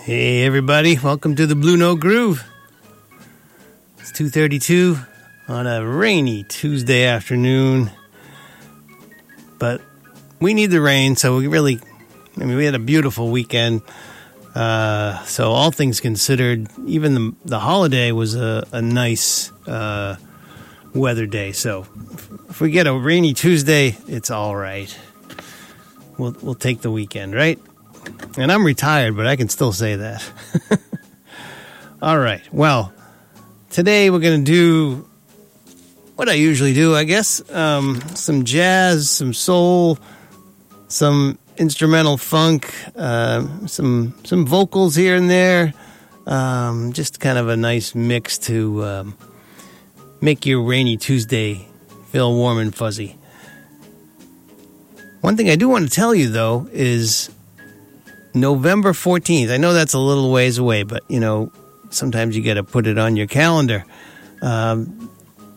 Hey everybody, welcome to the Blue Note Groove. It's 2:32 on a rainy Tuesday afternoon. But we need the rain, so we had a beautiful weekend. So all things considered, even the holiday was a nice weather day. So if we get a rainy Tuesday, it's all right. We'll take the weekend, right? And I'm retired, but I can still say that. All right. Well, today we're going to do what I usually do, I guess. Some jazz, some soul, some instrumental funk, some vocals here and there. Just kind of a nice mix to make your rainy Tuesday feel warm and fuzzy. One thing I do want to tell you, though, is November 14th. I know that's a little ways away, but, sometimes you got to put it on your calendar. The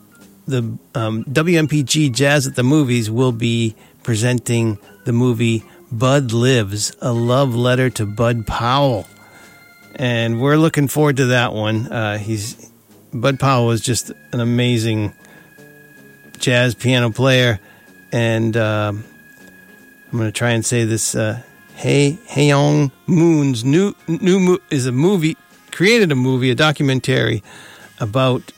WMPG Jazz at the Movies will be presenting the movie Bud Lives, A Love Letter to Bud Powell. And we're looking forward to that one. Bud Powell is just an amazing jazz piano player. And I'm going to try and say this. Hae-Young Moon's is a movie, created a movie, a documentary about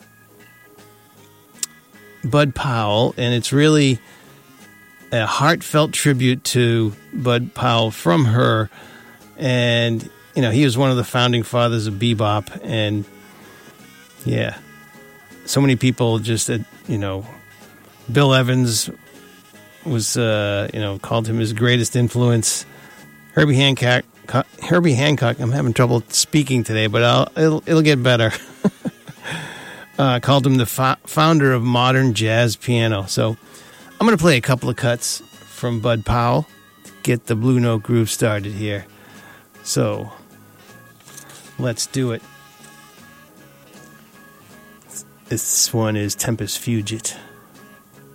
Bud Powell, and it's really a heartfelt tribute to Bud Powell from her. And, he was one of the founding fathers of bebop, and yeah, so many people just, Bill Evans was, called him his greatest influence. Herbie Hancock, I'm having trouble speaking today, but it'll get better. Called him the founder of modern jazz piano. So I'm going to play a couple of cuts from Bud Powell to get the Blue Note Groove started here. So let's do it. This one is Tempus Fugit.